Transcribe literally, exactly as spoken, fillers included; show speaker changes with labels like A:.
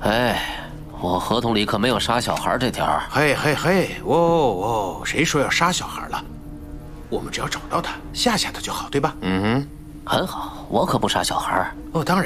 A: 哎，我合同里可没有杀小孩这条。
B: 嘿嘿嘿，哦哦，谁说要杀小孩了？我们只要找到他，吓吓他就好，对吧？
A: 嗯哼，很好，我可不杀小孩。
B: 哦，当然。